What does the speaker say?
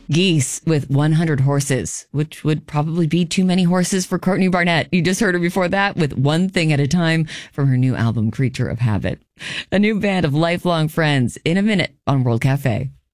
Geese with 100 horses, which would probably be too many horses for Courtney Barnett. You just heard her before that with One Thing at a Time from her new album, Creature of Habit. A new band of lifelong friends in a minute on World Cafe.